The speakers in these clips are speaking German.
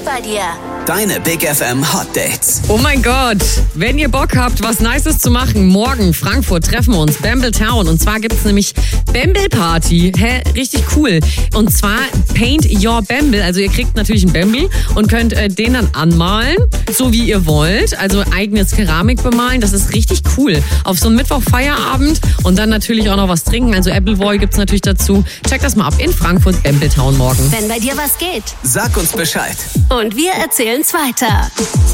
bei dir. Deine Big FM Hot Dates. Oh mein Gott, wenn ihr Bock habt, was Nices zu machen, morgen Frankfurt treffen wir uns, Bamble Town. Und zwar gibt's nämlich Bamble Party. Richtig cool. Und zwar Paint Your Bamble. Also ihr kriegt natürlich einen Bamble und könnt den dann anmalen, so wie ihr wollt. Also eigenes Keramik bemalen. Das ist richtig cool. Auf so einen Mittwoch-Feierabend und dann natürlich auch noch was trinken. Also Appleboy gibt's natürlich dazu. Checkt das mal ab in Frankfurt, Bamble Town morgen. Wenn bei dir was geht. Sag uns Bescheid. Und wir erzählen's weiter.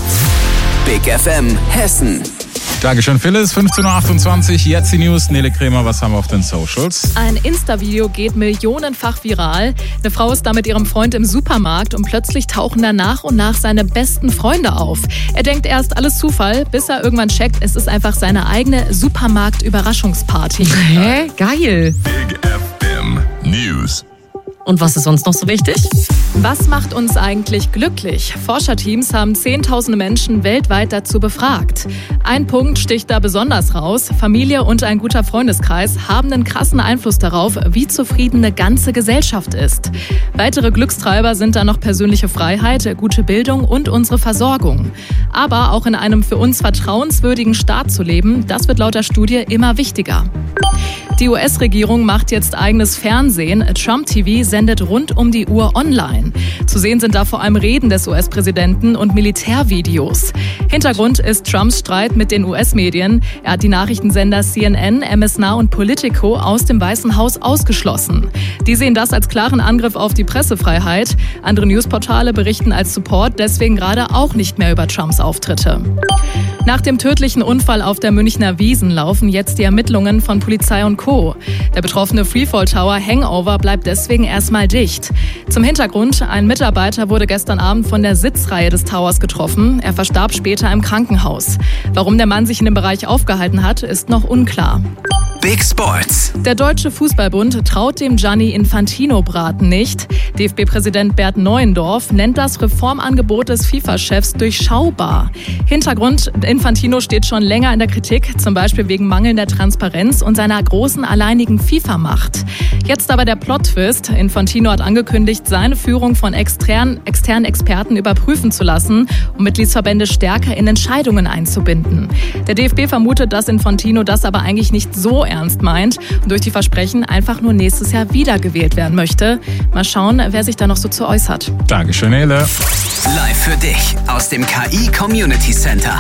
Big FM Hessen. Dankeschön, Phyllis. 15.28 Uhr, jetzt die News. Nele Krämer, was haben wir auf den Socials? Ein Insta-Video geht millionenfach viral. Eine Frau ist da mit ihrem Freund im Supermarkt und plötzlich tauchen da nach und nach seine besten Freunde auf. Er denkt erst, alles Zufall, bis er irgendwann checkt, es ist einfach seine eigene Supermarkt-Überraschungsparty. Hä? Geil. Big FM News. Und was ist sonst noch so wichtig? Was macht uns eigentlich glücklich? Forscherteams haben Zehntausende Menschen weltweit dazu befragt. Ein Punkt sticht da besonders raus. Familie und ein guter Freundeskreis haben einen krassen Einfluss darauf, wie zufrieden eine ganze Gesellschaft ist. Weitere Glückstreiber sind da noch persönliche Freiheit, gute Bildung und unsere Versorgung. Aber auch in einem für uns vertrauenswürdigen Staat zu leben, das wird laut der Studie immer wichtiger. Die US-Regierung macht jetzt eigenes Fernsehen. Trump TV sendet rund um die Uhr online. Zu sehen sind da vor allem Reden des US-Präsidenten und Militärvideos. Hintergrund ist Trumps Streit mit den US-Medien. Er hat die Nachrichtensender CNN, MS Now und Politico aus dem Weißen Haus ausgeschlossen. Die sehen das als klaren Angriff auf die Pressefreiheit. Andere Newsportale berichten als Support deswegen gerade auch nicht mehr über Trumps Auftritte. Nach dem tödlichen Unfall auf der Münchner Wiesn laufen jetzt die Ermittlungen von Polizei und Co. Der betroffene Freefall Tower Hangover bleibt deswegen erstmal dicht. Zum Hintergrund, ein Mitarbeiter wurde gestern Abend von der Sitzreihe des Towers getroffen. Er verstarb später im Krankenhaus. Warum der Mann sich in dem Bereich aufgehalten hat, ist noch unklar. Big Sports. Der Deutsche Fußballbund traut dem Gianni Infantino-Braten nicht. DFB-Präsident Bert Neuendorf nennt das Reformangebot des FIFA-Chefs durchschaubar. Hintergrund, Infantino steht schon länger in der Kritik, zum Beispiel wegen mangelnder Transparenz und seiner großen alleinigen FIFA-Macht. Jetzt aber der Plot-Twist. Infantino hat angekündigt, seine Führung von externen Experten überprüfen zu lassen, um Mitgliedsverbände stärker in Entscheidungen einzubinden. Der DFB vermutet, dass Infantino das aber eigentlich nicht so ernst meint und durch die Versprechen einfach nur nächstes Jahr wiedergewählt werden möchte. Mal schauen, wer sich da noch so zu äußert. Dankeschön, Nele. Live für dich aus dem KI Community Center.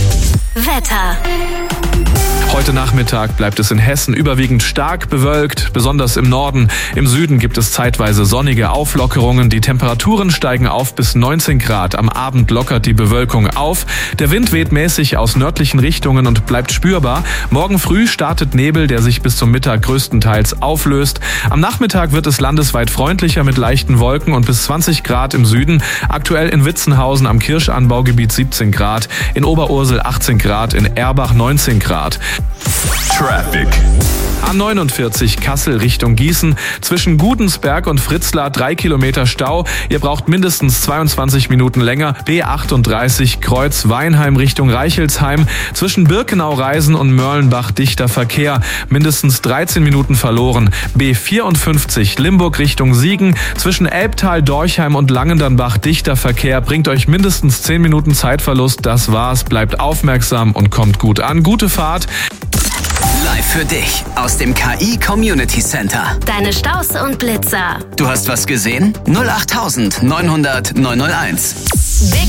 Wetter. Heute Nachmittag bleibt es in Hessen überwiegend stark bewölkt, besonders im Norden. Im Süden gibt es zeitweise sonnige Auflockerungen. Die Temperaturen steigen auf bis 19 Grad. Am Abend lockert die Bewölkung auf. Der Wind weht mäßig aus nördlichen Richtungen und bleibt spürbar. Morgen früh startet Nebel, der sich bis zum Mittag größtenteils auflöst. Am Nachmittag wird es landesweit freundlicher mit leichten Wolken und bis 20 Grad im Süden. Aktuell in Witzenhausen am Kirschanbaugebiet 17 Grad, in Oberursel 18 Grad, in Erbach 19 Grad. Traffic. A49 Kassel Richtung Gießen. Zwischen Gudensberg und Fritzlar 3 Kilometer Stau. Ihr braucht mindestens 22 Minuten länger. B38 Kreuz Weinheim Richtung Reichelsheim. Zwischen Birkenau-Reisen und Mörlenbach dichter Verkehr. Mindestens 13 Minuten verloren. B54 Limburg Richtung Siegen. Zwischen Elbtal, Dorchheim und Langendernbach dichter Verkehr. Bringt euch mindestens 10 Minuten Zeitverlust. Das war's. Bleibt aufmerksam und kommt gut an. Gute Fahrt. Live für dich aus dem KI Community Center. Deine Staus und Blitzer. Du hast was gesehen? 08900 901.